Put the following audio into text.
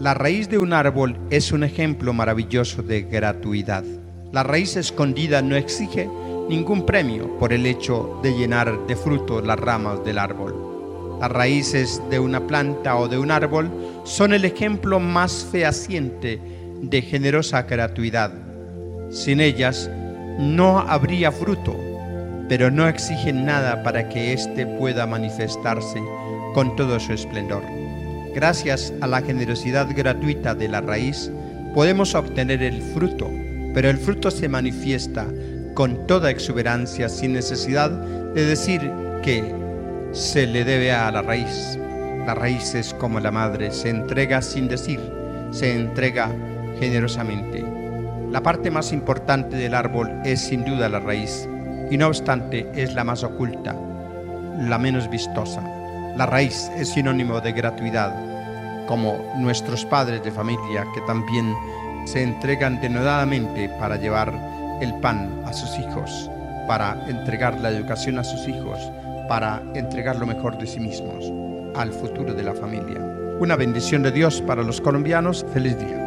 La raíz de un árbol es un ejemplo maravilloso de gratuidad. La raíz escondida no exige ningún premio por el hecho de llenar de fruto las ramas del árbol. Las raíces de una planta o de un árbol son el ejemplo más fehaciente de generosa gratuidad. Sin ellas no habría fruto, pero no exigen nada para que éste pueda manifestarse con todo su esplendor. Gracias a la generosidad gratuita de la raíz, podemos obtener el fruto, pero el fruto se manifiesta con toda exuberancia sin necesidad de decir que se le debe a la raíz. La raíz es como la madre, se entrega sin decir, se entrega generosamente. La parte más importante del árbol es sin duda la raíz, y no obstante es la más oculta, la menos vistosa. La raíz es sinónimo de gratuidad, como nuestros padres de familia que también se entregan denodadamente para llevar el pan a sus hijos, para entregar la educación a sus hijos, para entregar lo mejor de sí mismos al futuro de la familia. Una bendición de Dios para los colombianos. Feliz día.